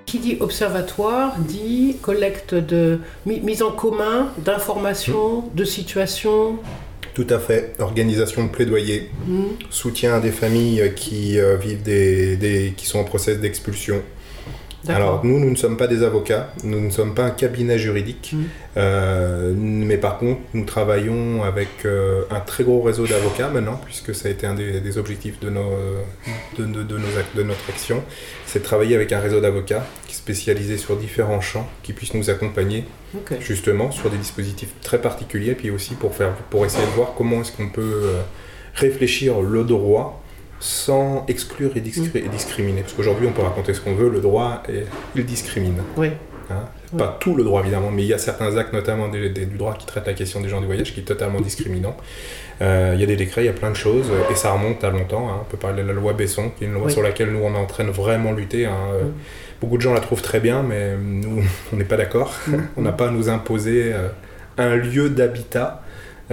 Qui dit observatoire dit collecte mise en commun d'informations, de situations. Tout à fait. Organisation de plaidoyer, soutien à des familles qui vivent qui sont en process d'expulsion. D'accord. Alors nous ne sommes pas des avocats, nous ne sommes pas un cabinet juridique, mais par contre nous travaillons avec un très gros réseau d'avocats maintenant, puisque ça a été un des objectifs de notre action, c'est de travailler avec un réseau d'avocats qui est spécialisé sur différents champs, qui puissent nous accompagner justement sur des dispositifs très particuliers, puis aussi pour essayer de voir comment est-ce qu'on peut réfléchir le droit sans exclure et discriminer. Parce qu'aujourd'hui, on peut raconter ce qu'on veut, le droit, il discrimine. Oui. Pas tout le droit, évidemment, mais il y a certains actes, notamment du droit, qui traitent la question des gens du voyage, qui est totalement discriminant. Il y a des décrets, il y a plein de choses, et ça remonte à longtemps. On peut parler de la loi Besson, qui est une loi sur laquelle nous, on est en train de vraiment lutter. Beaucoup de gens la trouvent très bien, mais nous, on n'est pas d'accord. On n'a pas à nous imposer un lieu d'habitat.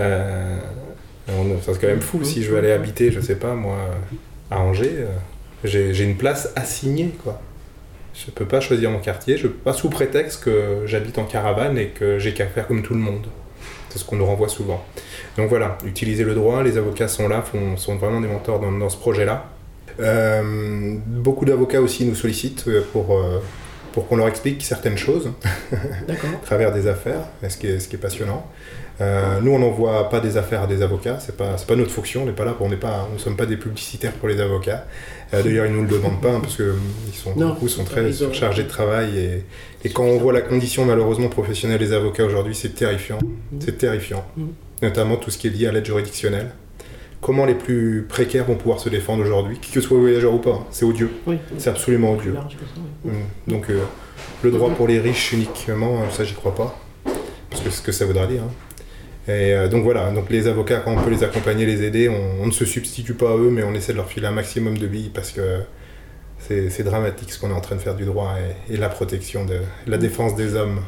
C'est quand même fou, si je veux aller habiter, je sais pas moi, à Angers, j'ai une place assignée, quoi. Je peux pas choisir mon quartier, pas sous prétexte que j'habite en caravane et que j'ai qu'à faire comme tout le monde. C'est ce qu'on nous renvoie souvent. Donc voilà, utiliser le droit, les avocats sont là, sont vraiment des mentors dans ce projet-là. Beaucoup d'avocats aussi nous sollicitent pour qu'on leur explique certaines choses à travers des affaires, ce qui est passionnant. Nous, on n'envoie pas des affaires à des avocats, c'est pas notre fonction, on n'est pas là nous ne sommes pas des publicitaires pour les avocats. D'ailleurs, ils nous le demandent pas, parce que beaucoup sont très surchargés de travail, et quand on voit la condition malheureusement professionnelle des avocats aujourd'hui, c'est terrifiant. C'est terrifiant. Notamment tout ce qui est lié à l'aide juridictionnelle. Comment les plus précaires vont pouvoir se défendre aujourd'hui, que ce soit voyageurs ou pas, c'est odieux. C'est absolument odieux. Donc le droit pour les riches uniquement, ça j'y crois pas, parce que c'est ce que ça voudra dire. Et donc voilà, donc les avocats, quand on peut les accompagner, les aider, on ne se substitue pas à eux, mais on essaie de leur filer un maximum de billes, parce que c'est dramatique ce qu'on est en train de faire du droit et la protection, la défense des hommes.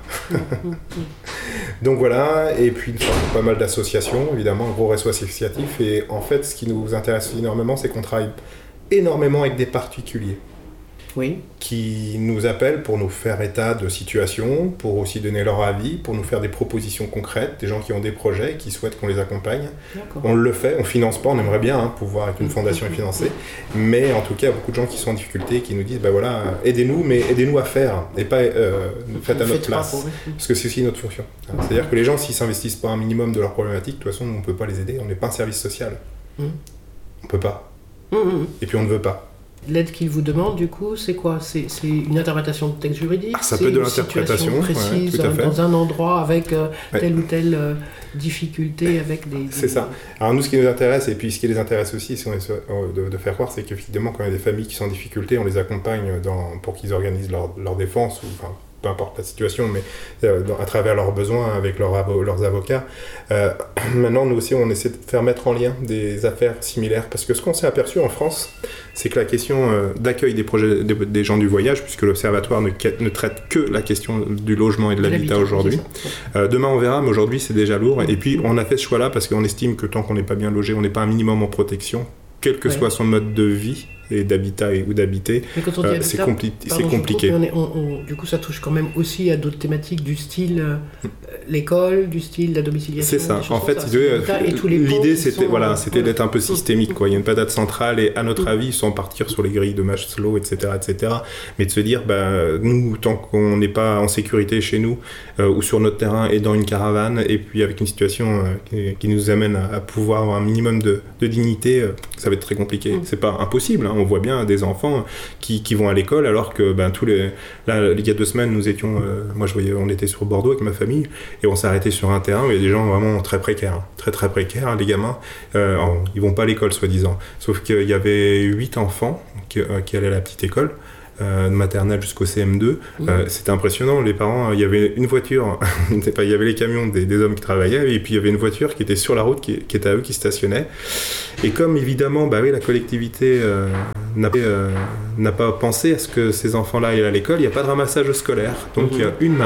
Donc voilà, et puis pas mal d'associations, évidemment, un gros réseau associatif, et en fait ce qui nous intéresse énormément, c'est qu'on travaille énormément avec des particuliers. Qui nous appellent pour nous faire état de situation, pour aussi donner leur avis, pour nous faire des propositions concrètes, des gens qui ont des projets, qui souhaitent qu'on les accompagne. On le fait, on ne finance pas, on aimerait bien pouvoir avec une fondation et financer, mais en tout cas, il y a beaucoup de gens qui sont en difficulté, qui nous disent, aidez-nous, mais aidez-nous à faire, et pas faites à notre place, parce que c'est aussi notre fonction. C'est-à-dire que les gens, s'ils ne s'investissent pas un minimum de leurs problématiques, de toute façon, on ne peut pas les aider, on n'est pas un service social. On ne peut pas. Et puis on ne veut pas. L'aide qu'ils vous demandent, du coup, c'est quoi ? C'est une interprétation de texte juridique ? Ça peut être de l'interprétation, précise, tout à fait. Dans un endroit avec telle ou telle difficulté, avec des... C'est ça. Alors nous, ce qui nous intéresse, et puis ce qui les intéresse aussi, de faire croire, c'est qu'effectivement, quand il y a des familles qui sont en difficulté, on les accompagne pour qu'ils organisent leur défense, peu importe la situation, mais à travers leurs besoins, avec leurs avocats. Maintenant, nous aussi, on essaie de faire mettre en lien des affaires similaires, parce que ce qu'on s'est aperçu en France, c'est que la question d'accueil des projets des gens du voyage, puisque l'Observatoire ne traite que la question du logement et de l'habitat aujourd'hui. Demain, on verra, mais aujourd'hui, c'est déjà lourd. Et puis, on a fait ce choix-là parce qu'on estime que tant qu'on n'est pas bien logé, on n'est pas un minimum en protection, quel que soit son mode de vie, et d'habitat ou d'habiter, c'est compliqué. Du coup, ça touche quand même aussi à d'autres thématiques du style l'école, du style la domiciliation. C'est ça. En fait, l'idée, c'était d'être un peu systémique. Il y a une patate centrale, et à notre avis, sans partir sur les grilles de Maslow, etc., mais de se dire, nous, tant qu'on n'est pas en sécurité chez nous, ou sur notre terrain, et dans une caravane, et puis avec une situation qui nous amène à pouvoir avoir un minimum de dignité, ça va être très compliqué. C'est pas impossible, on voit bien des enfants qui vont à l'école, alors que il y a 2 semaines, nous étions, on était sur Bordeaux avec ma famille, et on s'est arrêté sur un terrain où il y a des gens vraiment très précaires, très très précaires, les gamins, ils vont pas à l'école soi-disant, sauf qu'il y avait 8 enfants qui allaient à la petite école, maternelle jusqu'au CM2, c'était impressionnant. Les parents, il y avait une voiture, il y avait les camions des hommes qui travaillaient, et puis il y avait une voiture qui était sur la route, qui était à eux, qui stationnait. Et comme évidemment, la collectivité n'a pas pensé à ce que ces enfants-là aillent à l'école, il n'y a pas de ramassage scolaire. Donc il y a une maman